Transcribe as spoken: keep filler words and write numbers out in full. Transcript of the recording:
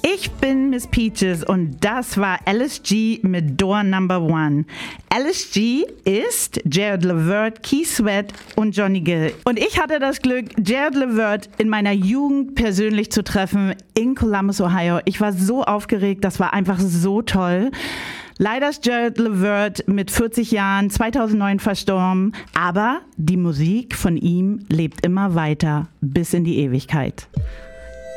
Ich bin Miss Peaches und das war Alice G mit Door Number One. Alice G ist Jared Levert, Keith Sweat und Johnny Gill. Und ich hatte das Glück, Jared Levert in meiner Jugend persönlich zu treffen in Columbus, Ohio. Ich war so aufgeregt, das war einfach so toll. Leider ist Jared Levert mit vierzig Jahren zweitausendneun verstorben, aber die Musik von ihm lebt immer weiter bis in die Ewigkeit.